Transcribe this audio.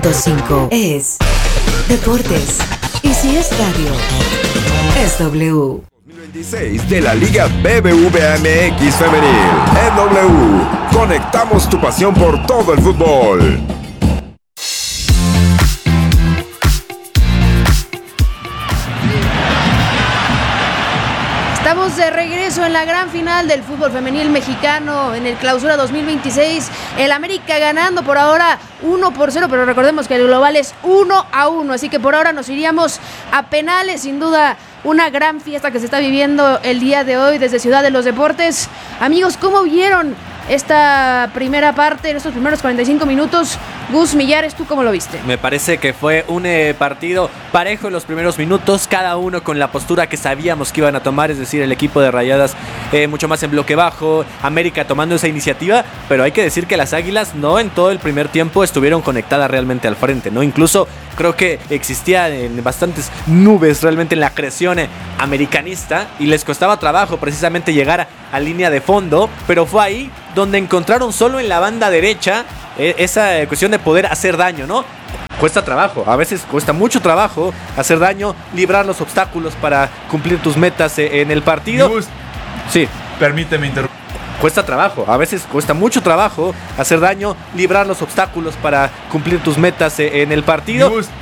5 es Deportes. Y si es radio, es W. 2026 de la Liga BBVA MX Femenil. En W, conectamos tu pasión por todo el fútbol. Estamos de regreso en la gran final del fútbol femenil mexicano en el Clausura 2026. El América ganando por ahora 1-0, pero recordemos que el global es 1-1, así que por ahora nos iríamos a penales. Sin duda, una gran fiesta que se está viviendo el día de hoy desde Ciudad de los Deportes. Amigos, ¿cómo vieron esta primera parte, en estos primeros 45 minutos? Gus Millares, ¿tú cómo lo viste? Me parece que fue un partido parejo en los primeros minutos, cada uno con la postura que sabíamos que iban a tomar, es decir, el equipo de Rayadas mucho más en bloque bajo, América tomando esa iniciativa, pero hay que decir que las Águilas no en todo el primer tiempo estuvieron conectadas realmente al frente, ¿no? Incluso creo que existían bastantes nubes realmente en la creación americanista y les costaba trabajo precisamente llegar a línea de fondo, pero fue ahí donde encontraron solo en la banda derecha esa cuestión de poder hacer daño, ¿no? Cuesta trabajo, a veces cuesta mucho trabajo hacer daño, librar los obstáculos para cumplir tus metas en el partido. Gus, sí. Permíteme interrumpir. Cuesta trabajo, a veces cuesta mucho trabajo hacer daño, librar los obstáculos para cumplir tus metas en el partido. Gus,